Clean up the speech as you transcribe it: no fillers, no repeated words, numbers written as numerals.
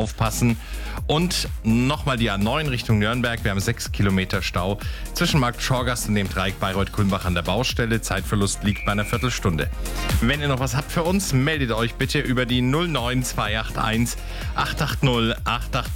aufpassen. Und nochmal die A9 Richtung Nürnberg. Wir haben 6 Kilometer Stau zwischen Markt Schorgast und dem Dreieck Bayreuth-Kulmbach an der Baustelle. Zeitverlust liegt bei einer Viertelstunde. Wenn ihr noch was habt für uns, meldet euch bitte über die 09281 880 880.